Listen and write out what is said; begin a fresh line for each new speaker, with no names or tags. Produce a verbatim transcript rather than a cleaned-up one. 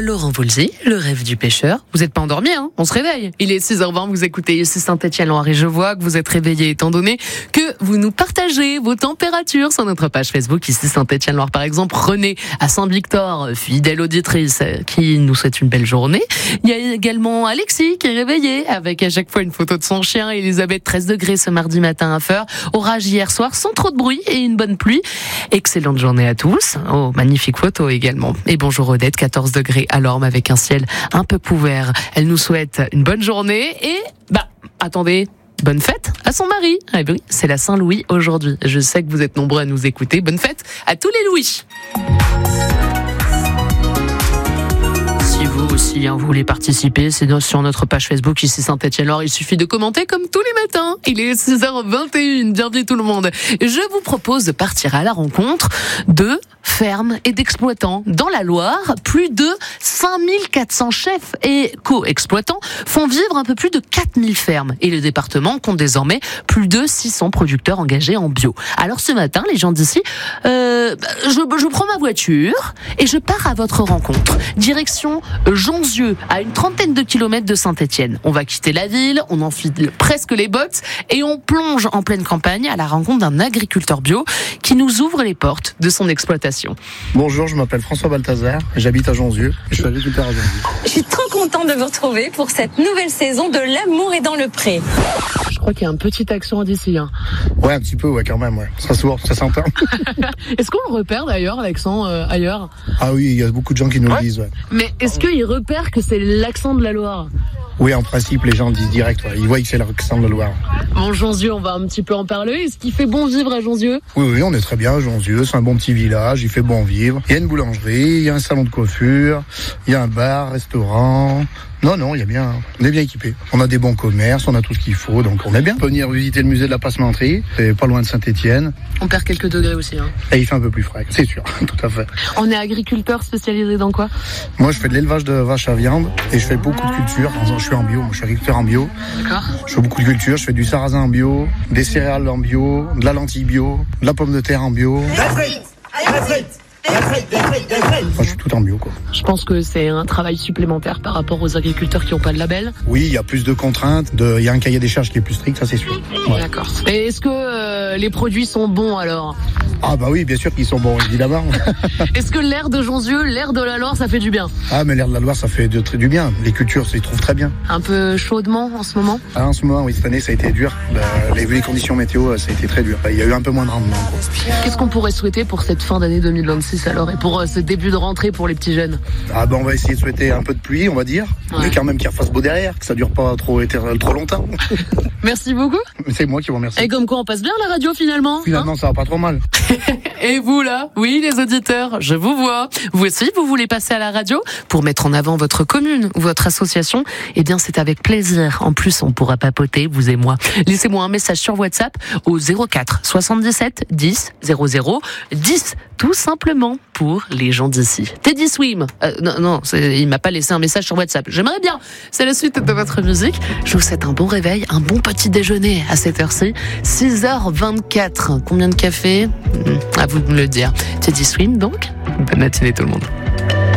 Laurent Voulzy, le rêve du pêcheur. Vous n'êtes pas endormi, hein? On se réveille. Il est six heures vingt, vous écoutez ici Saint-Étienne-Loire et je vois que vous êtes réveillés étant donné que vous nous partagez vos températures sur notre page Facebook ici Saint-Étienne-Loire. Par exemple, René à Saint-Victor, fidèle auditrice, qui nous souhaite une belle journée. Il y a également Alexis qui est réveillé avec à chaque fois une photo de son chien. Elisabeth, treize degrés ce mardi matin à Feur. Orage hier soir sans trop de bruit et une bonne pluie. Excellente journée à tous. Oh, magnifique photo également. Et bonjour Odette, quatorze degrés à Lorme avec un ciel un peu couvert. Elle nous souhaite une bonne journée et, bah, attendez, bonne fête à son mari. Ah oui, c'est la Saint-Louis aujourd'hui. Je sais que vous êtes nombreux à nous écouter. Bonne fête à tous les Louis. Si vous aussi, hein, vous voulez participer, c'est sur notre page Facebook ici Saint-Étienne-Loire. Il suffit de commenter comme tous les matins. Il est six heures vingt et une. Bienvenue tout le monde. Je vous propose de partir à la rencontre de fermes et d'exploitants. Dans la Loire, plus de cinq mille quatre cents chefs et co-exploitants font vivre un peu plus de quatre mille fermes. Et le département compte désormais plus de six cents producteurs engagés en bio. Alors ce matin, les gens d'ici, euh, je, je prends ma voiture et je pars à votre rencontre. Direction Jonzieux, à une trentaine de kilomètres de Saint-Étienne. On va quitter la ville, on enfile presque les bottes et on plonge en pleine campagne à la rencontre d'un agriculteur bio qui nous ouvre les portes de son exploitation.
Bonjour, je m'appelle François Balthazar, j'habite à Jonzieux et je suis agriculteur à Jonzieux.
Je suis trop contente de vous retrouver pour cette nouvelle saison de L'amour est dans le pré.
Je crois qu'il y a un petit accent d'ici. Hein.
Ouais, un petit peu, ouais, quand même, ouais. Ça se voit, ça s'entend.
Est-ce qu'on le repère d'ailleurs, l'accent euh, ailleurs?
Ah oui, il y a beaucoup de gens qui nous
ouais.
le disent, ouais.
Mais est-ce qu'ils repèrent que c'est l'accent de la Loire?
Oui, en principe, les gens disent direct, ouais. Ils voient que c'est l'accent de la Loire.
Bon, Jonzieux, on va un petit peu en parler. Est-ce qu'il fait bon vivre à Jonzieux?
Oui, oui, on est très bien à Jonzieux. C'est un bon petit village, il fait bon vivre. Il y a une boulangerie, il y a un salon de coiffure, il y a un bar, restaurant. Non, non, il y a bien, on est bien équipé. On a des bons commerces, on a tout ce qu'il faut, donc on est bien. On peut venir visiter le musée de la passementerie, c'est pas loin de Saint-Étienne.
On perd quelques degrés aussi, hein.
Et il fait un peu plus frais, c'est sûr, tout à fait.
On est agriculteur spécialisé dans quoi?
Moi, je fais de l'élevage de vaches à viande et je fais beaucoup de culture. Je suis en bio, moi, je suis agriculteur en bio.
D'accord.
Je fais beaucoup de culture, je fais du sarrasin en bio, des céréales en bio, de la lentille bio, de la pomme de terre en bio.
La frite, la frite.
Enfin, je suis tout en bio, quoi.
Je pense que c'est un travail supplémentaire par rapport aux agriculteurs qui n'ont pas de label.
Oui, il y a plus de contraintes, de... il y a un cahier des charges qui est plus strict, ça c'est sûr.
Ouais. D'accord. Et est-ce que euh, les produits sont bons alors?
Ah bah oui, bien sûr qu'ils sont bons, évidemment.
Est-ce que l'air de Jonzieux, l'air de la Loire, ça fait du bien?
Ah mais l'air de la Loire, ça fait de, du bien. Les cultures s'y trouvent très bien.
Un peu chaudement en ce moment?
Ah, en ce moment, oui, cette année, ça a été dur. La, les, les conditions météo, ça a été très dur. Il y a eu un peu moins de rendement, quoi.
Qu'est-ce qu'on pourrait souhaiter pour cette fin d'année deux mille vingt-six alors et pour euh, ce début de rentrée pour les petits jeunes?
Ah bah on va essayer de souhaiter un peu de pluie, on va dire. Ouais. Mais quand même qu'il refasse beau derrière, que ça dure pas trop, trop longtemps.
Merci beaucoup.
C'est moi qui vous remercie.
Et comme quoi on passe bien la radio finalement.
Finalement, hein, ça va pas trop mal.
Et vous là, oui les auditeurs, je vous vois. Vous aussi, vous voulez passer à la radio pour mettre en avant votre commune ou votre association? Eh bien c'est avec plaisir. En plus on pourra papoter, vous et moi. Laissez-moi un message sur WhatsApp au zéro quatre soixante-dix-sept dix zéro zéro dix, tout simplement pour les gens d'ici. Teddy Swim, euh, non, non il m'a pas laissé un message sur WhatsApp. J'aimerais bien, c'est la suite de votre musique. Je vous souhaite un bon réveil, un bon petit déjeuner à cette heure-ci. six heures vingt-quatre, combien de café? À vous de me le dire. Teddy Swim donc, bonne matinée tout le monde.